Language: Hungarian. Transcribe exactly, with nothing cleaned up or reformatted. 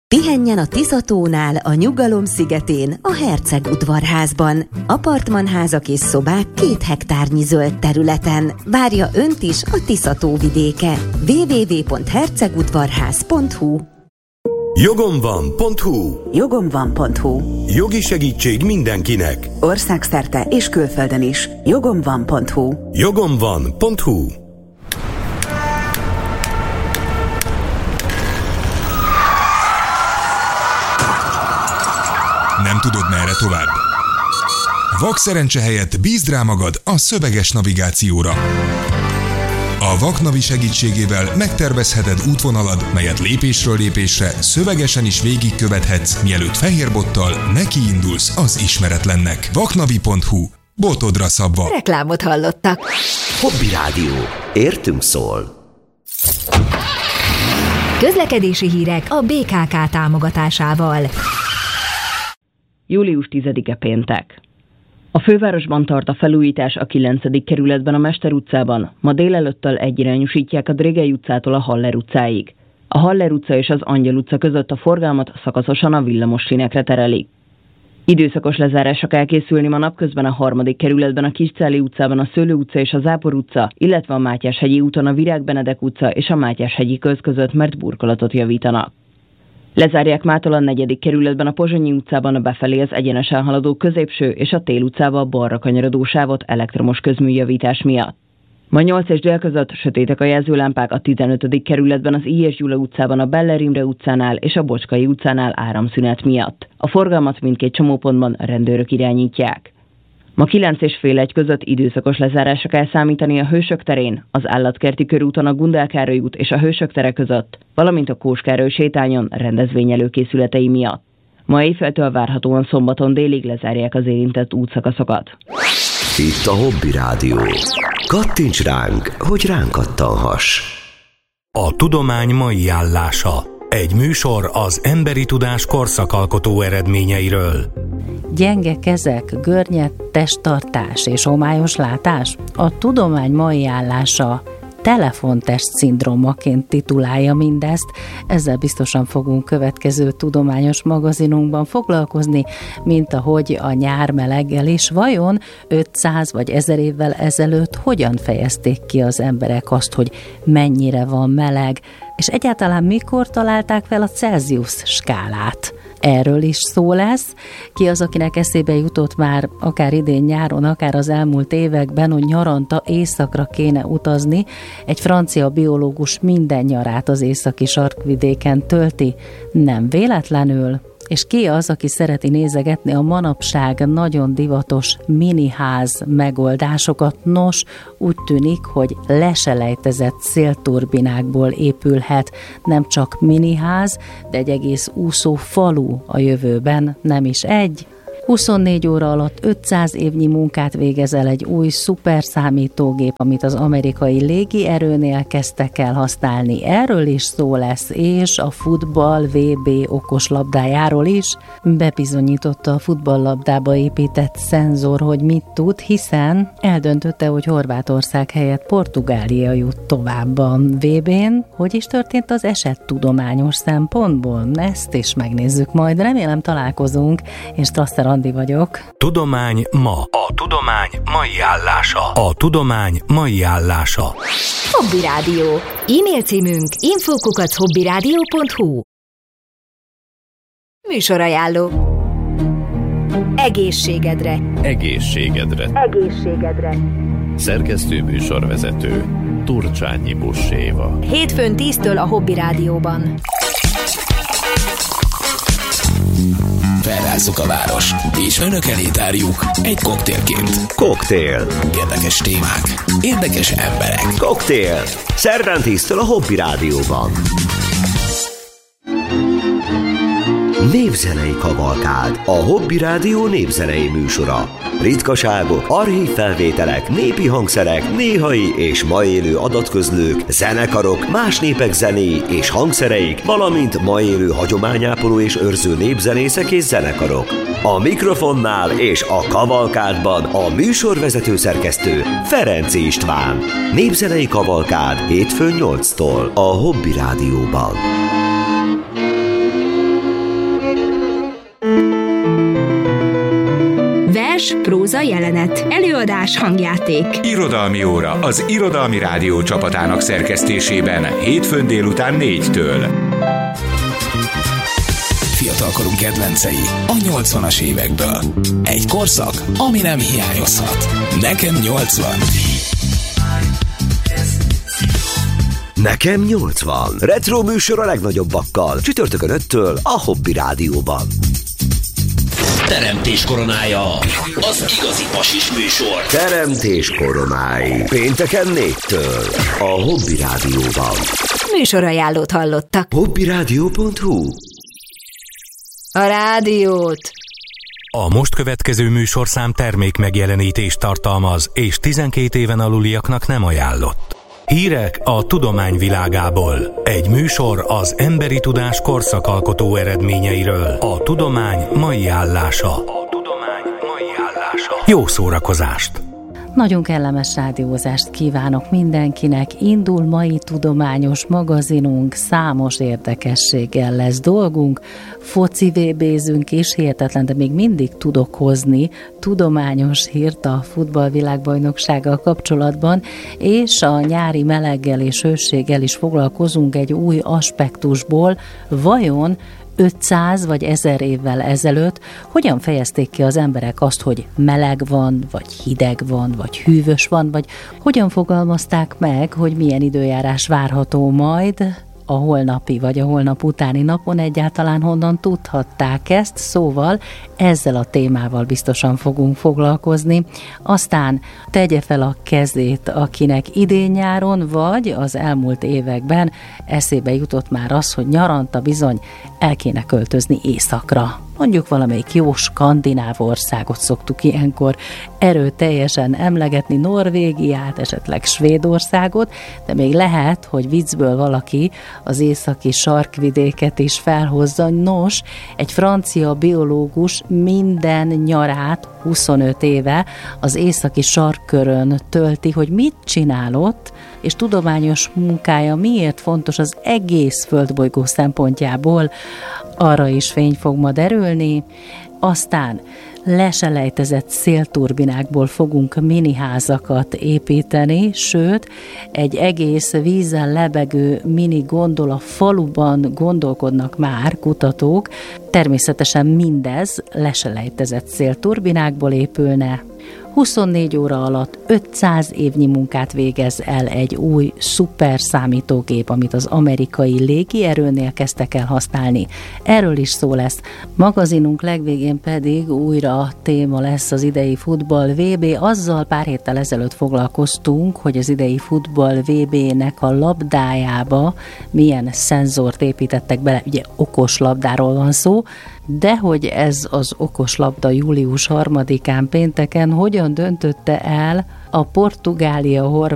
Pihenjen a Tisza-tónál, a Nyugalom szigetén, a Herceg udvarházban. Apartmanházak és szobák két hektárnyi zöld területen. Várja önt is a Tisza-tó vidéke. double-u double-u double-u pont hercegudvarház pont hu Jogom van pont hu Jogom van pont hu Jogi segítség mindenkinek. Országszerte és külföldön is. Jogom van pont hu Jogom van pont hu Nem tudod, merre tovább? Vakszerencse helyett bízd rá magad a szöveges navigációra. A Vaknavi segítségével megtervezheted útvonalad, melyet lépésről lépésre szövegesen is végigkövethetsz, mielőtt fehérbottal nekiindulsz az ismeretlennek. vaknavi pont hu. Botodra szabva. Reklámot hallottak. Hobby Rádió. Értünk szól. Közlekedési hírek a bé ká ká támogatásával. július tizedike péntek. A fővárosban tart a felújítás a kilencedik kerületben a Mester utcában. Ma délelőttől egyirányosítják a Drégely utcától a Haller utcáig. A Haller utca és az Angyal utca között a forgalmat szakaszosan a villamossínekre terelik. Időszakos lezárásra kell készülni ma napközben a harmadik kerületben a Kiscelli utcában a Szőlő utca és a Zápor utca, illetve a Mátyás-hegyi úton a Virág Benedek utca és a Mátyás-hegyi köz között, mert burkolatot javítanak. Lezárják mától a negyedik kerületben a Pozsonyi utcában a befelé az egyenesen haladó középső és a Tél utcában a balra kanyarodó sávot elektromos közműjavítás miatt. Ma nyolc és dél között sötétek a jelzőlámpák a tizenötödik kerületben az I. és Gyula utcában a Beller Imre utcánál és a Bocskai utcánál áramszünet miatt. A forgalmat mindkét csomópontban rendőrök irányítják. Ma kilenc és fél egy között időszakos lezárásra kell számítani a Hősök terén, az Állatkerti körúton a Gundel Károly út és a Hősök tere között, valamint a Kós Károly sétányon rendezvény előkészületei miatt. Ma éjféltől várhatóan szombaton délig lezárják az érintett útszakaszokat. Itt a Hobby Rádió. Kattints ránk, hogy ránk kattanhass. A tudomány mai állása. Egy műsor az emberi tudás korszakalkotó eredményeiről. Gyenge kezek, görnyed testtartás és homályos látás? A tudomány mai állása telefontest-szindrómaként titulálja mindezt. Ezzel biztosan fogunk következő tudományos magazinunkban foglalkozni, mint ahogy a nyármeleggel is. Vajon ötszáz vagy ezer évvel ezelőtt hogyan fejezték ki az emberek azt, hogy mennyire van meleg, és egyáltalán mikor találták fel a Celsius skálát? Erről is szó lesz. Ki az, akinek eszébe jutott már akár idén nyáron, akár az elmúlt években, hogy nyaranta északra kéne utazni? Egy francia biológus minden nyarát az északi sarkvidéken tölti. Nem véletlenül. És ki az, aki szereti nézegetni a manapság nagyon divatos miniház megoldásokat? Nos, úgy tűnik, hogy leselejtezett szélturbinákból épülhet nem csak miniház, de egy egész úszó falu a jövőben, nem is egy. huszonnégy óra alatt ötszáz évnyi munkát végez el egy új szuperszámítógép, amit az amerikai légierőnél kezdtek el használni. Erről is szó lesz, és a futball vé bé okoslabdájáról is. Bebizonyította a futballlabdába épített szenzor, hogy mit tud, hiszen eldöntötte, hogy Horvátország helyett Portugália jut tovább a vé bén. Hogy is történt az eset tudományos szempontból? Ezt is megnézzük majd. Remélem találkozunk, és Strasser Andi vagyok. Tudomány ma. A tudomány mai állása. A tudomány mai állása. Hobby Rádió. E-mail címünk info kukac hobbyradio pont hu. Műsorajánló. Egészségedre. Egészségedre. Egészségedre. Szerkesztő műsorvezető Turcsányi Busséva. Hétfőn tíztől a Hobby Rádióban. Felrázzuk a város, és önök elé tárjuk egy koktélként. Koktél. Érdekes témák, érdekes emberek. Koktél. Szerdán tíztől a Hobby Rádióban. Népzenei kavalkád. A Hobby Rádió népzenei műsora. Ritkaságok, archív felvételek, népi hangszerek, néhai és ma élő adatközlők, zenekarok, más népek zenéi és hangszereik, valamint ma élő hagyományápoló és őrző népzenészek és zenekarok. A mikrofonnál és a kavalkádban a műsorvezető szerkesztő Ferenczy István. Népzenei kavalkád hétfőn nyolctól a Hobby Rádióban. vers, próza jelenet, előadás hangjáték. Irodalmi óra az Irodalmi Rádió csapatának szerkesztésében hétfőn délután négytől. Fiatalkorunk kedvencei a nyolcvanas évekből. Egy korszak, ami nem hiányozhat. Nekem nyolcvan. Nekem nyolcvan. Retro műsor a legnagyobbakkal. Csütörtökön öttől a Hobby Rádióban. Teremtés koronája. Az igazi pasis műsor. Teremtés koronái. Pénteken négytől a Hobby Rádióban. Műsorajánlót hallottak. hobbyradio pont hu. A rádiót. A most következő műsorszám termék megjelenítést tartalmaz, és tizenkét éven aluliaknak nem ajánlott. Hírek a tudomány világából. Egy műsor az emberi tudás korszakalkotó eredményeiről. A tudomány mai állása. A tudomány mai állása. Jó szórakozást! Nagyon kellemes rádiózást kívánok mindenkinek. Indul mai tudományos magazinunk, számos érdekességgel lesz dolgunk. Foci vébézünk is, hihetetlen, de még mindig tudok hozni tudományos hírt a futballvilágbajnoksággal kapcsolatban, és a nyári meleggel és hőséggel is foglalkozunk egy új aspektusból. Vajon ötszáz vagy ezer évvel ezelőtt hogyan fejezték ki az emberek azt, hogy meleg van, vagy hideg van, vagy hűvös van, vagy hogyan fogalmazták meg, hogy milyen időjárás várható majd a holnapi vagy a holnap utáni napon, egyáltalán honnan tudhatták ezt, szóval ezzel a témával biztosan fogunk foglalkozni. Aztán tegye fel a kezét, akinek idén-nyáron vagy az elmúlt években eszébe jutott már az, hogy nyaranta bizony el kéne költözni északra. Mondjuk valamelyik jó skandináv országot szoktuk ilyenkor erőteljesen emlegetni, Norvégiát, esetleg Svédországot, de még lehet, hogy viccből valaki az északi sarkvidéket is felhozza. Nos, egy francia biológus minden nyarát huszonöt éve az északi sarkkörön tölti, hogy mit csinálott, és tudományos munkája miért fontos az egész földbolygó szempontjából, arra is fény fog ma derülni. Aztán leselejtezett szélturbinákból fogunk miniházakat építeni, sőt, egy egész vízen lebegő mini gondola faluban gondolkodnak már kutatók. Természetesen mindez leselejtezett szélturbinákból épülne. huszonnégy óra alatt ötszáz évnyi munkát végez el egy új szuper számítógép, amit az amerikai légierőnél kezdtek el használni. Erről is szó lesz. Magazinunk legvégén pedig újra téma lesz az idei futball vé bé. Azzal pár héttel ezelőtt foglalkoztunk, hogy az idei futball vé bének a labdájába milyen szenzort építettek bele. Ugye okos labdáról van szó, de hogy ez az okos labda július harmadikán pénteken hogyan döntötte el a Portugália-Horvát